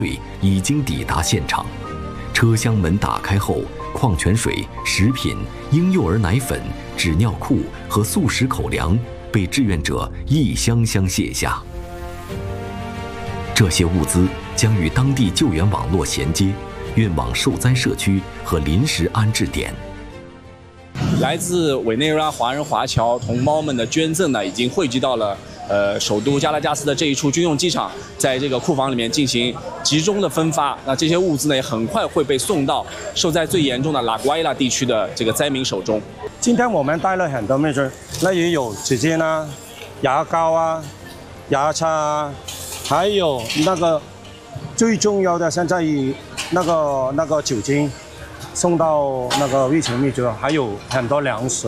队已经抵达现场，车厢门打开后，矿泉水、食品、婴幼儿奶粉、纸尿裤和速食口粮被志愿者一箱箱卸下。这些物资将与当地救援网络衔接，运往受灾社区和临时安置点。 来自委内瑞拉华人华侨同胞们的捐赠呢，已经汇集到了首都加拉加斯的这一处军用机场，在这个库房里面进行集中的分发。那这些物资呢，也很快会被送到受灾最严重的拉瓜伊拉地区的这个灾民手中。 今天我们带了很多物资，例如有纸巾啊、牙膏啊、牙刷啊，还有那个最重要的，现在那个酒精送到那个疫情密州，还有很多粮食。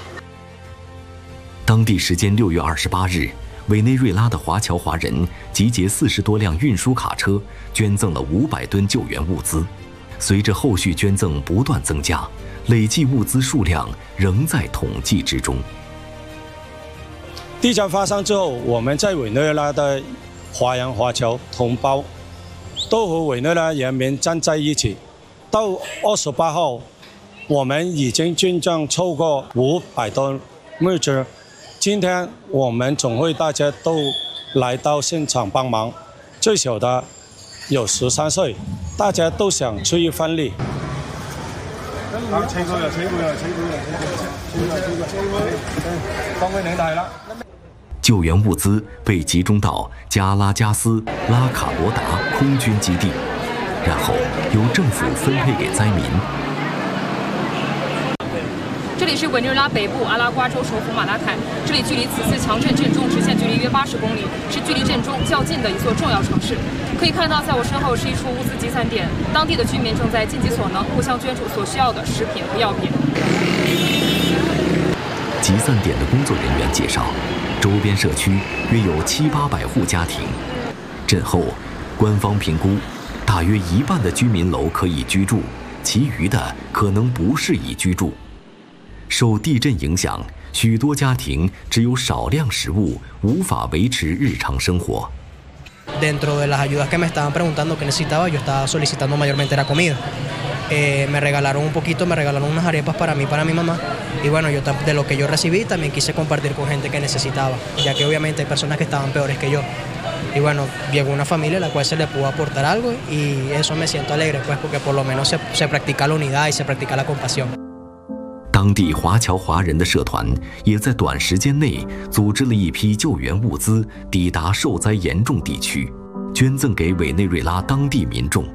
当地时间6月28日，委内瑞拉的华侨华人集结40多辆运输卡车，捐赠了500吨救援物资。随着后续捐赠不断增加，累计物资数量仍在统计之中。 地震发生之后，我们在委内瑞拉的华人华侨同胞都和委内瑞拉人民站在一起。到28号，我们已经捐赠超过500吨物资。今天我们总会大家都来到现场帮忙，最小的有13岁，大家都想出一份力。 救援物资被集中到加拉加斯拉卡罗达空军基地，然后由政府分配给灾民。 这里是委内瑞拉北部阿拉瓜州首府马拉坎，这里距离此次强震震中直线距离约80公里，是距离震中较近的一座重要城市。可以看到，在我身后是一处物资集散点，当地的居民正在尽己所能，互相捐助所需要的食品和药品。 集散点的工作人员介绍，周边社区约有700-800户家庭。震后，官方评估，大约1半的居民楼可以居住，其余的可能不适宜居住。受地震影响，许多家庭只有少量食物，无法维持日常生活。 Dentro de las ayudas que me estaban preguntando que necesitaba, yo estaba solicitando mayormente la comida. Me regalaron un poquito, me regalaron unas arepas para mí, para mi mamá. Y bueno, yo de lo que yo recibí también quise compartir con gente que necesitaba, ya que obviamente hay personas que estaban peores que yo. Y bueno, llegó una familia a la cual se le pudo aportar algo y eso me siento alegre, pues, porque por lo menos se practica la unidad y se practica la compasión. 当地华侨华人的社团也在短时间内组织了一批救援物资抵达受灾严重地区，捐赠给委内瑞拉当地民众。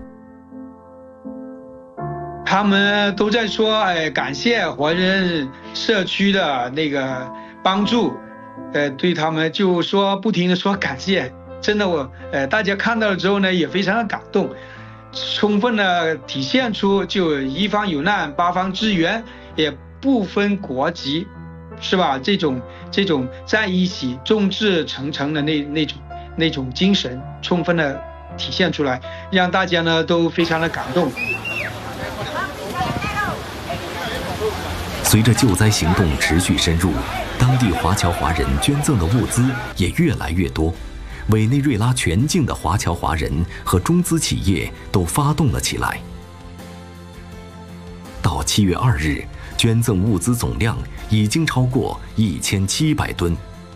他们都在说，感谢华人社区的那个帮助，对他们就说不停的说感谢。真的大家看到了之后呢，也非常的感动，充分的体现出就一方有难八方支援，也不分国籍，是吧？这种在一起众志成城的那种精神，充分的体现出来，让大家呢都非常的感动。 随着救灾行动持续深入，当地华侨华人捐赠的物资也越来越多。委内瑞拉全境的华侨华人和中资企业都发动了起来。到7月2日，捐赠物资总量已经超过1700吨。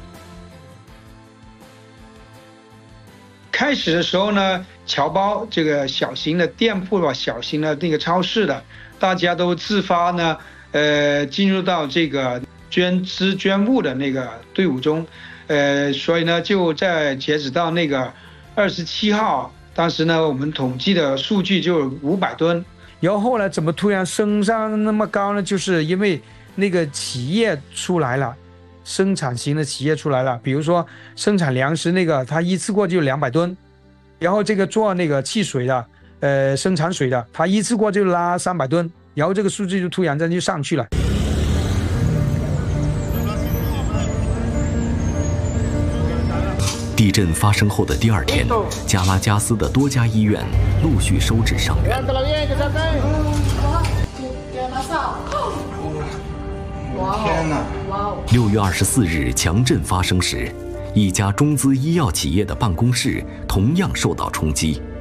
开始的时候呢，侨胞这个小型的店铺吧，小型的那个超市的，大家都自发呢，进入到这个捐资捐物的那个队伍中，所以呢，就在截止到那个27号，当时呢，我们统计的数据就500吨。 然后后来怎么突然升上那么高呢？就是因为那个企业出来了，生产型的企业出来了，比如说生产粮食那个，它一次过就200吨，然后这个做那个汽水的，生产水的，它一次过就拉300吨，然后这个数据就突然间就上去了。 地震发生后的第2天，加拉加斯的多家医院陆续收治伤员。6月24日强震发生时，一家中资医药企业的办公室同样受到冲击。